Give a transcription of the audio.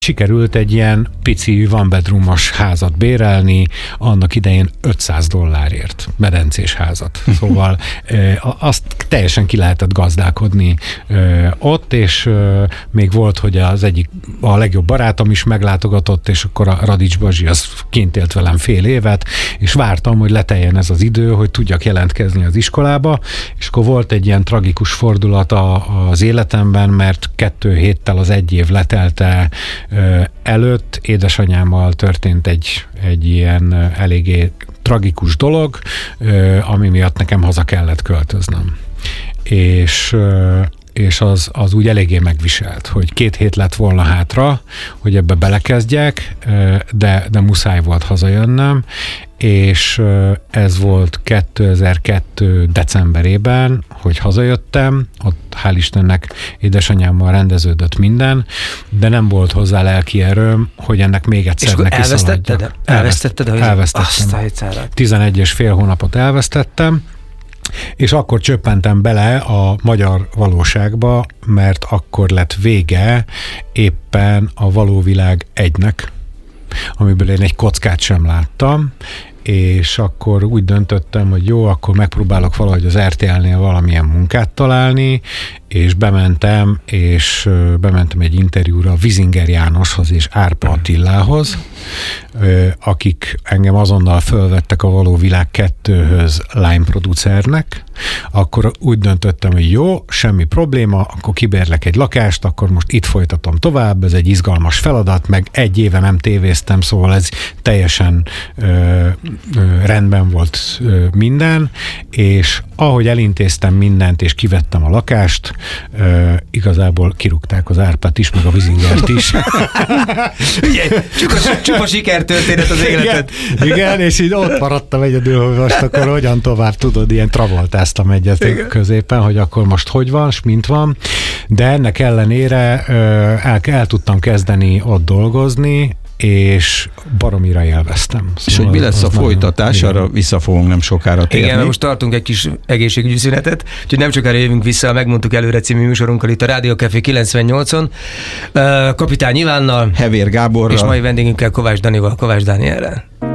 Sikerült egy ilyen pici one bedroomos házat bérelni, annak idején $500 medencés házat. Szóval azt teljesen ki lehetett gazdálkodni ott, és még volt, hogy a legjobb barátom is meglátogatott, és akkor a Radics Bazsi az kint élt velem fél évet, és vártam, hogy leteljen ez az idő, hogy tudjak jelentkezni az iskolába, és akkor volt egy ilyen tragikus fordulat az életemben, mert 2 héttel az 1 év letelte előtt édesanyámmal történt egy ilyen eléggé tragikus dolog, ami miatt nekem haza kellett költöznöm. És az úgy eléggé megviselt, hogy 2 hét lett volna hátra, hogy ebbe belekezdjek, de muszáj volt hazajönnöm, és ez volt 2002. decemberében, hogy hazajöttem, ott hál' Istennek édesanyámmal rendeződött minden, de nem volt hozzá lelki erőm, hogy ennek még egyszer neki szaladjak. Elvesztettem. 11,5 hónapot elvesztettem, és akkor csöppentem bele a magyar valóságba, mert akkor lett vége éppen a Való Világ 1-nek, amiből én egy kockát sem láttam, és akkor úgy döntöttem, hogy jó, akkor megpróbálok valahogy az RTL-nél valamilyen munkát találni, és bementem egy interjúra Vizinger Jánoshoz és Árpa Attilához, akik engem azonnal fölvettek a Való Világ 2-höz line producernek. Akkor úgy döntöttem, hogy jó, semmi probléma, akkor kibérlek egy lakást, akkor most itt folytatom tovább, ez egy izgalmas feladat, meg 1 éve nem tévéztem, szóval ez teljesen rendben volt minden, és ahogy elintéztem mindent, és kivettem a lakást, igazából kirúgták az Árpát is, meg a Vizingert is. Csupa sikertörténet az életed. Igen, és így ott maradtam egyedül, hogy most akkor hogyan tovább, tudod, ilyen travoltáztam egyet középen, hogy akkor most hogy van, s mint van, de ennek ellenére el tudtam kezdeni ott dolgozni, és baromira élveztem. Szóval és hogy mi lesz a folytatás, arra vissza fogunk nem sokára térni. Igen, most tartunk egy kis egészségügyi szünetet, úgyhogy nem sokára jövünk vissza a Megmondtuk Előre című műsorunkkal itt a Rádió Café 98-on. Kapitány Ivánnal, Hevér Gáborral és mai vendégünkkel Kovács Danival, Kovács Dániellel.